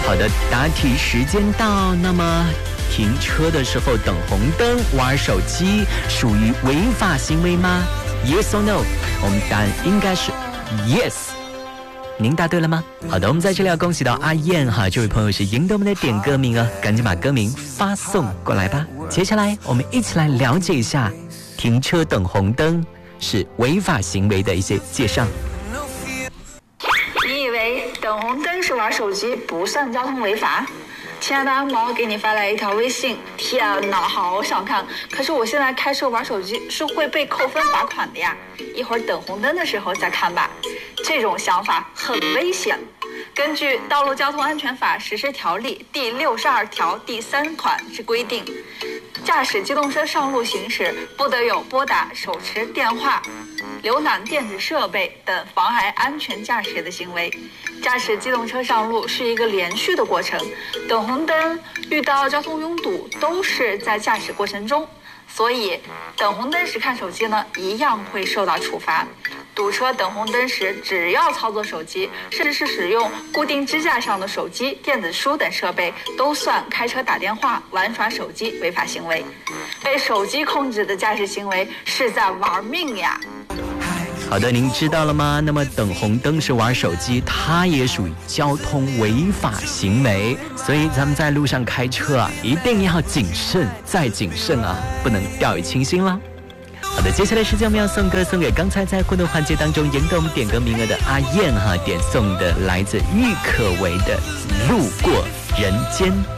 好的，答题时间到。那么停车的时候等红灯玩手机属于违法行为吗？ Yes or no？ 我们答案应该是 Yes。您答对了吗？好的，我们在这里要恭喜到阿燕哈，这位朋友是赢得我们的点歌名哦，赶紧把歌名发送过来吧。接下来我们一起来了解一下停车等红灯是违法行为的一些介绍。 你以为等红灯时玩手机不算交通违法？亲爱的阿毛给你发来一条微信，天哪，好想看！可是我现在开车玩手机是会被扣分罚款的呀，一会儿等红灯的时候再看吧。这种想法很危险。根据《道路交通安全法实施条例》第62条第3款之规定，驾驶机动车上路行驶不得有拨打、手持电话、浏览电子设备等妨碍安全驾驶的行为。驾驶机动车上路是一个连续的过程，等红灯、遇到交通拥堵都是在驾驶过程中，所以等红灯时看手机呢，一样会受到处罚。堵车等红灯时，只要操作手机，甚至是使用固定支架上的手机、电子书等设备，都算开车打电话、玩耍手机违法行为。被手机控制的驾驶行为是在玩命呀！ 好的，您知道了吗？那么等红灯时玩手机，它也属于交通违法行为，所以咱们在路上开车啊，一定要谨慎再谨慎啊，不能掉以轻心了。好的，接下来时间我们要送歌，送给刚才在互动环节当中赢得我们点歌名额的阿燕哈，点送的来自郁可唯的《路过人间》。